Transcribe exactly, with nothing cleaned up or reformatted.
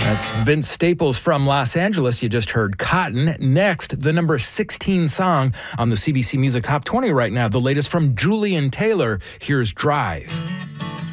That's Vince Staples from Los Angeles. You just heard Cotton. Next, the number sixteen song on the C B C Music Top twenty right now, the latest from Julian Taylor. Here's Drive.